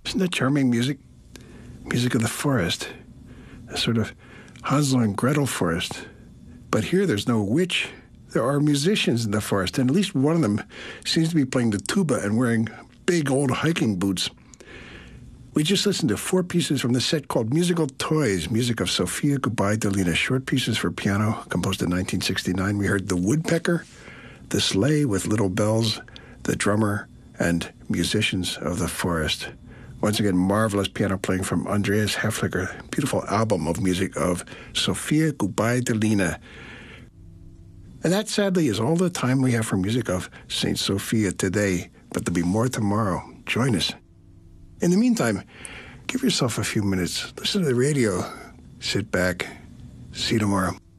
Isn't that charming music? Music of the forest. A sort of Hansel and Gretel forest. But here there's no witch. There are musicians in the forest, and at least one of them seems to be playing the tuba and wearing big old hiking boots. We just listened to 4 pieces from the set called Musical Toys, music of Sofia Gubaidulina, short pieces for piano, composed in 1969. We heard The Woodpecker, The Sleigh with Little Bells, The Drummer, and Musicians of the Forest. Once again, marvelous piano playing from Andreas Häfliger, beautiful album of music of Sofia Gubaidulina. And that, sadly, is all the time we have for music of St. Sophia today, but there'll be more tomorrow. Join us. In the meantime, give yourself a few minutes. Listen to the radio. Sit back. See you tomorrow.